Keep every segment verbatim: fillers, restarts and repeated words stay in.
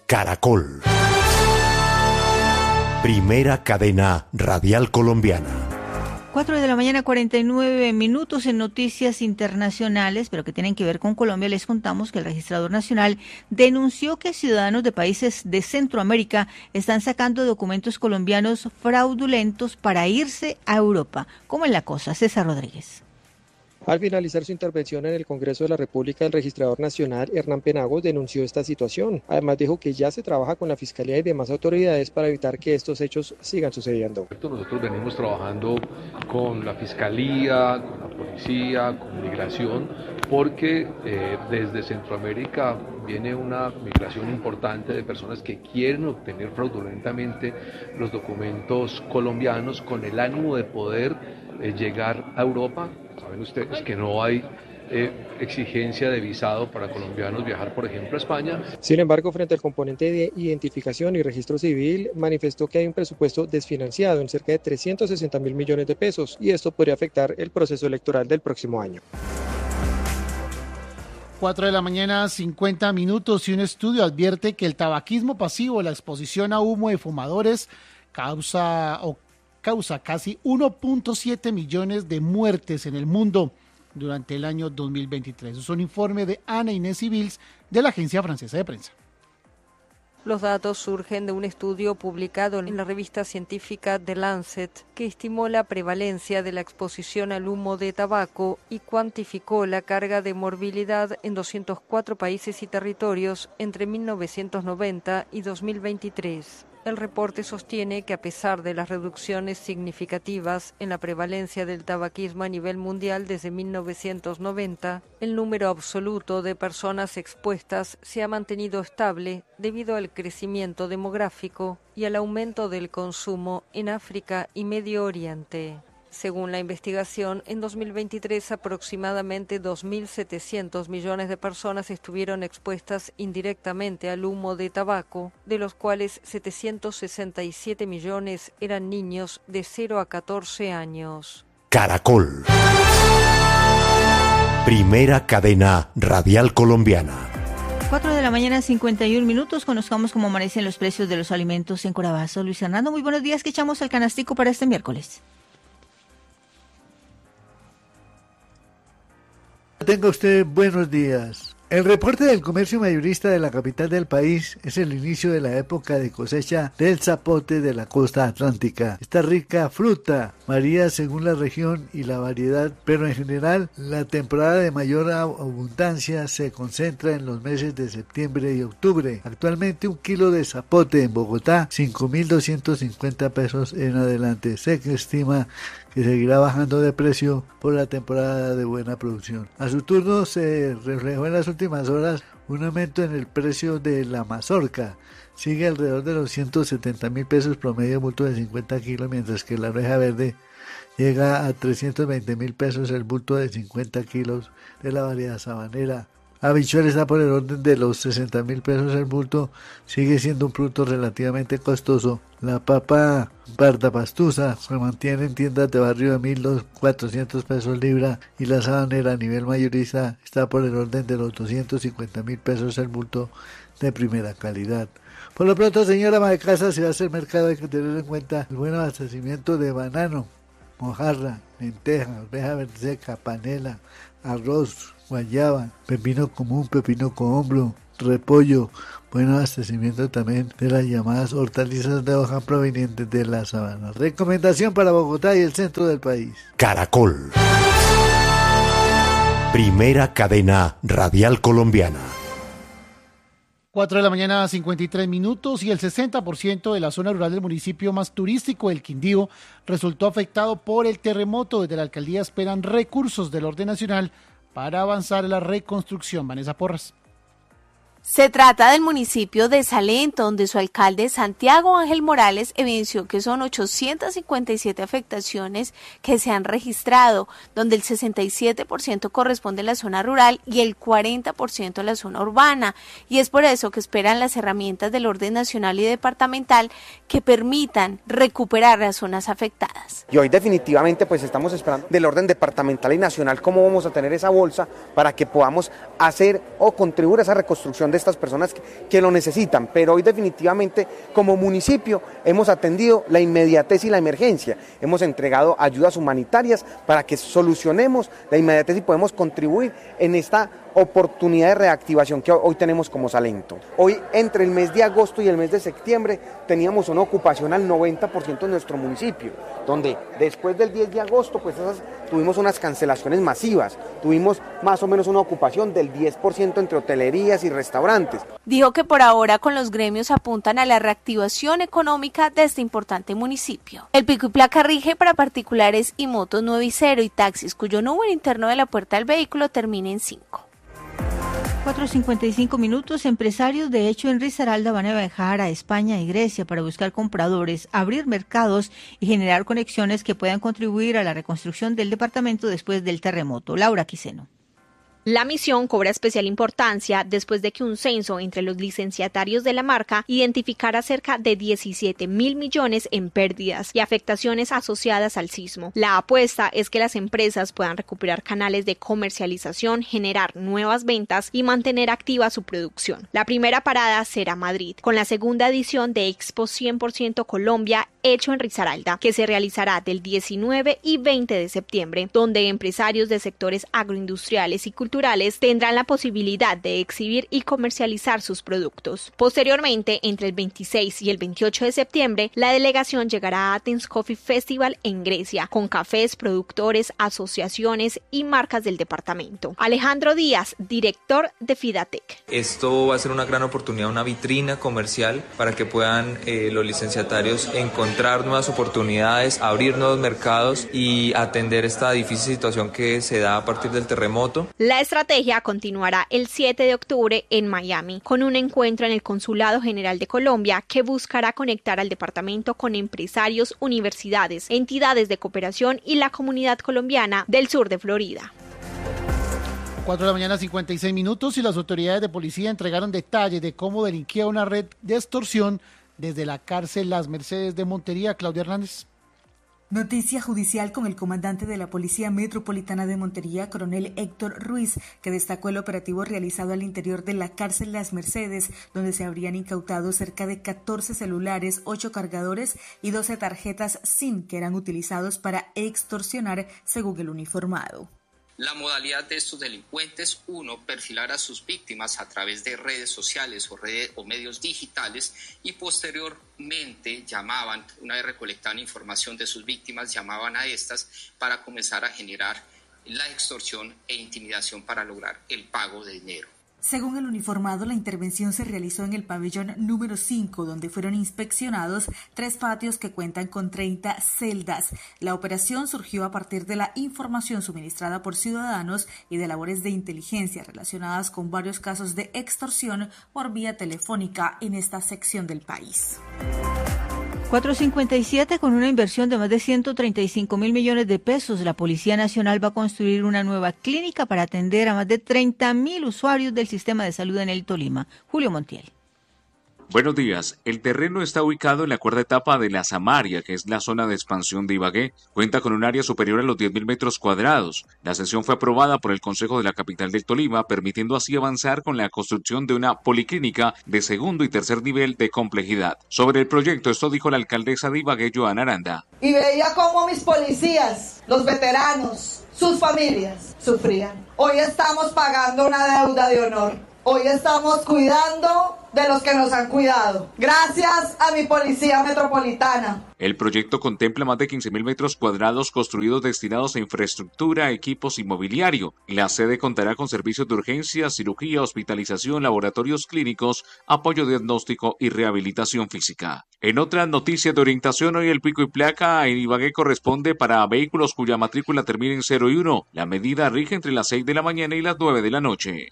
Caracol. Primera cadena radial colombiana. Cuatro de la mañana, cuarenta y nueve minutos en noticias internacionales, pero que tienen que ver con Colombia. Les contamos que el Registrador Nacional denunció que ciudadanos de países de Centroamérica están sacando documentos colombianos fraudulentos para irse a Europa. ¿Cómo es la cosa? César Rodríguez. Al finalizar su intervención en el Congreso de la República, el Registrador Nacional, Hernán Penagos, denunció esta situación. Además dijo que ya se trabaja con la Fiscalía y demás autoridades para evitar que estos hechos sigan sucediendo. Nosotros venimos trabajando con la Fiscalía, con la Policía, con Migración, porque eh, desde Centroamérica viene una migración importante de personas que quieren obtener fraudulentamente los documentos colombianos con el ánimo de poder eh, llegar a Europa. Saben ustedes que no hay eh, exigencia de visado para colombianos viajar, por ejemplo, a España. Sin embargo, frente al componente de identificación y registro civil, manifestó que hay un presupuesto desfinanciado en cerca de trescientos sesenta mil millones de pesos y esto podría afectar el proceso electoral del próximo año. Cuatro de la mañana, cincuenta minutos, y un estudio advierte que el tabaquismo pasivo, la exposición a humo de fumadores, causa o causa casi uno punto siete millones de muertes en el mundo durante el año dos mil veintitrés. Es un informe de Ana Inés Civils de la Agencia Francesa de Prensa. Los datos surgen de un estudio publicado en la revista científica The Lancet, que estimó la prevalencia de la exposición al humo de tabaco y cuantificó la carga de morbilidad en doscientos cuatro países y territorios entre mil novecientos noventa y dos mil veintitrés. El reporte sostiene que a pesar de las reducciones significativas en la prevalencia del tabaquismo a nivel mundial desde mil novecientos noventa, el número absoluto de personas expuestas se ha mantenido estable debido al crecimiento demográfico y al aumento del consumo en África y Medio Oriente. Según la investigación, en dos mil veintitrés aproximadamente dos mil setecientos millones de personas estuvieron expuestas indirectamente al humo de tabaco, de los cuales setecientos sesenta y siete millones eran niños de cero a catorce años. Caracol. Primera cadena radial colombiana. Cuatro de la mañana, cincuenta y un minutos. Conozcamos cómo amanecen los precios de los alimentos en Corabazo. Luis Fernando, muy buenos días. ¿Qué echamos al canastico para este miércoles? Tenga usted buenos días. El reporte del comercio mayorista de la capital del país es el inicio de la época de cosecha del zapote de la costa atlántica. Esta rica fruta varía según la región y la variedad, pero en general la temporada de mayor abundancia se concentra en los meses de septiembre y octubre. Actualmente un kilo de zapote en Bogotá, cinco mil doscientos cincuenta pesos en adelante. Se estima que seguirá bajando de precio por la temporada de buena producción. A su turno se reflejó en las últimas horas un aumento en el precio de la mazorca. Sigue alrededor de los ciento setenta mil pesos promedio bulto de cincuenta kilos, mientras que la arveja verde llega a trescientos veinte mil pesos el bulto de cincuenta kilos de la variedad sabanera. Habichuel está por el orden de los sesenta mil pesos el bulto, sigue siendo un producto relativamente costoso. La papa parda pastusa se mantiene en tiendas de barrio de mil cuatrocientos pesos libra y la sabanera a nivel mayorista está por el orden de los doscientos cincuenta mil pesos el bulto de primera calidad. Por lo pronto, señora ama de casa, si va a hacer mercado hay que tener en cuenta el buen abastecimiento de banano, mojarra, lenteja, arveja verde seca, panela, arroz, guayaba, pepino común, pepino cohombro, repollo, buen abastecimiento también de las llamadas hortalizas de hoja provenientes de la sabana. Recomendación para Bogotá y el centro del país. Caracol. Primera cadena radial colombiana. Cuatro de la mañana, cincuenta y tres minutos, y el sesenta por ciento de la zona rural del municipio más turístico, el Quindío, resultó afectado por el terremoto. Desde la alcaldía esperan recursos del orden nacional para avanzar en la reconstrucción. Vanessa Porras. Se trata del municipio de Salento, donde su alcalde Santiago Ángel Morales evidenció que son ochocientas cincuenta y siete afectaciones que se han registrado, donde el sesenta y siete por ciento corresponde a la zona rural y el cuarenta por ciento a la zona urbana, y es por eso que esperan las herramientas del orden nacional y departamental que permitan recuperar las zonas afectadas. Y hoy definitivamente pues estamos esperando del orden departamental y nacional cómo vamos a tener esa bolsa para que podamos hacer o contribuir a esa reconstrucción de estas estas personas que, que lo necesitan, pero hoy definitivamente como municipio hemos atendido la inmediatez y la emergencia, hemos entregado ayudas humanitarias para que solucionemos la inmediatez y podemos contribuir en esta oportunidad de reactivación que hoy tenemos como Salento. Hoy, entre el mes de agosto y el mes de septiembre, teníamos una ocupación al noventa por ciento en nuestro municipio, donde después del diez de agosto pues esas, tuvimos unas cancelaciones masivas, tuvimos más o menos una ocupación del diez por ciento entre hotelerías y restaurantes. Dijo que por ahora con los gremios apuntan a la reactivación económica de este importante municipio. El pico y placa rige para particulares y motos nueve y cero y taxis cuyo número interno de la puerta del vehículo termine en cinco. cuatro cincuenta y cinco minutos. Empresarios de hecho en Risaralda van a viajar a España y Grecia para buscar compradores, abrir mercados y generar conexiones que puedan contribuir a la reconstrucción del departamento después del terremoto. Laura Quiseno. La misión cobra especial importancia después de que un censo entre los licenciatarios de la marca identificara cerca de diecisiete mil millones en pérdidas y afectaciones asociadas al sismo. La apuesta es que las empresas puedan recuperar canales de comercialización, generar nuevas ventas y mantener activa su producción. La primera parada será Madrid, con la segunda edición de Expo cien por ciento Colombia hecho en Risaralda, que se realizará del diecinueve y veinte de septiembre, donde empresarios de sectores agroindustriales y culturales tendrán la posibilidad de exhibir y comercializar sus productos. Posteriormente, entre el veintiséis y el veintiocho de septiembre, la delegación llegará a Athens Coffee Festival en Grecia, con cafés, productores, asociaciones y marcas del departamento. Alejandro Díaz, director de Fidatec. Esto va a ser una gran oportunidad, una vitrina comercial para que puedan eh, los licenciatarios encontrar nuevas oportunidades, abrir nuevos mercados y atender esta difícil situación que se da a partir del terremoto. La estrategia continuará el siete de octubre en Miami, con un encuentro en el Consulado General de Colombia que buscará conectar al departamento con empresarios, universidades, entidades de cooperación y la comunidad colombiana del sur de Florida. cuatro de la mañana, cincuenta y seis minutos, y las autoridades de policía entregaron detalles de cómo delinquía una red de extorsión desde la cárcel Las Mercedes de Montería. Claudia Hernández. Noticia judicial con el comandante de la Policía Metropolitana de Montería, coronel Héctor Ruiz, que destacó el operativo realizado al interior de la cárcel Las Mercedes, donde se habrían incautado cerca de catorce celulares, ocho cargadores y doce tarjetas SIM que eran utilizados para extorsionar, según el uniformado. La modalidad de estos delincuentes, uno, perfilar a sus víctimas a través de redes sociales o, redes, o medios digitales y posteriormente llamaban, una vez recolectaban información de sus víctimas, llamaban a estas para comenzar a generar la extorsión e intimidación para lograr el pago de dinero. Según el uniformado, la intervención se realizó en el pabellón número cinco, donde fueron inspeccionados tres patios que cuentan con treinta celdas. La operación surgió a partir de la información suministrada por ciudadanos y de labores de inteligencia relacionadas con varios casos de extorsión por vía telefónica en esta sección del país. cuatro cincuenta y siete. Con una inversión de más de ciento treinta y cinco mil millones de pesos, la Policía Nacional va a construir una nueva clínica para atender a más de treinta mil usuarios del sistema de salud en el Tolima. Julio Montiel. Buenos días. El terreno está ubicado en la cuarta etapa de la Samaria, que es la zona de expansión de Ibagué. Cuenta con un área superior a los diez mil metros cuadrados. La sesión fue aprobada por el Consejo de la capital del Tolima, permitiendo así avanzar con la construcción de una policlínica de segundo y tercer nivel de complejidad. Sobre el proyecto, esto dijo la alcaldesa de Ibagué, Joana Aranda. Y veía cómo mis policías, los veteranos, sus familias, sufrían. Hoy estamos pagando una deuda de honor. Hoy estamos cuidando de los que nos han cuidado. Gracias a mi Policía Metropolitana. El proyecto contempla más de quince mil metros cuadrados construidos destinados a infraestructura, equipos y mobiliario. La sede contará con servicios de urgencia, cirugía, hospitalización, laboratorios clínicos, apoyo diagnóstico y rehabilitación física. En otras noticias de orientación, hoy el pico y placa en Ibagué corresponde para vehículos cuya matrícula termine en cero y uno. La medida rige entre las seis de la mañana y las nueve de la noche.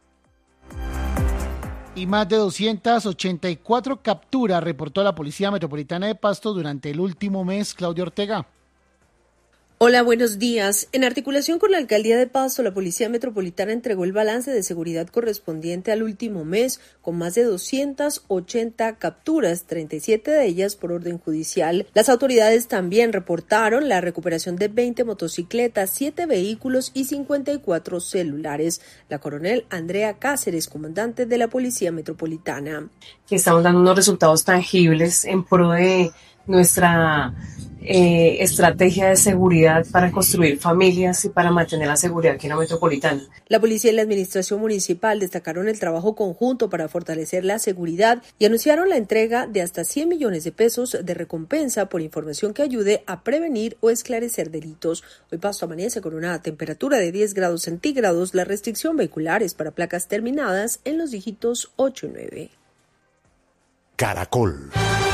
Y más de doscientas ochenta y cuatro capturas reportó la Policía Metropolitana de Pasto durante el último mes. Claudia Ortega. Hola, buenos días. En articulación con la Alcaldía de Pasto, la Policía Metropolitana entregó el balance de seguridad correspondiente al último mes, con más de doscientas ochenta capturas, treinta y siete de ellas por orden judicial. Las autoridades también reportaron la recuperación de veinte motocicletas, siete vehículos y cincuenta y cuatro celulares. La coronel Andrea Cáceres, comandante de la Policía Metropolitana. Que estamos dando unos resultados tangibles en pro de nuestra eh, estrategia de seguridad para construir familias y para mantener la seguridad aquí en la metropolitana. La policía y la administración municipal destacaron el trabajo conjunto para fortalecer la seguridad y anunciaron la entrega de hasta cien millones de pesos de recompensa por información que ayude a prevenir o esclarecer delitos. Hoy Pasto amanece con una temperatura de diez grados centígrados. La restricción vehicular es para placas terminadas en los dígitos ocho y nueve. Caracol.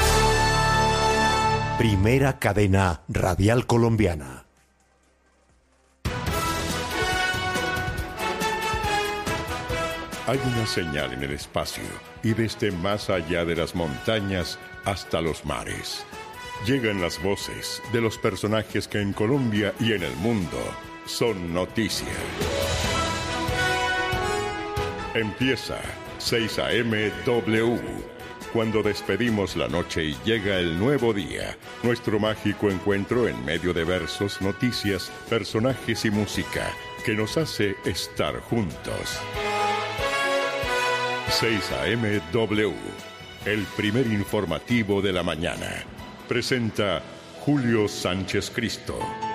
Primera cadena radial colombiana. Hay una señal en el espacio y desde más allá de las montañas hasta los mares. Llegan las voces de los personajes que en Colombia y en el mundo son noticia. Empieza seis a eme W. Cuando despedimos la noche y llega el nuevo día, nuestro mágico encuentro en medio de versos, noticias, personajes y música que nos hace estar juntos. seis a eme W, el primer informativo de la mañana. Presenta Julio Sánchez Cristo.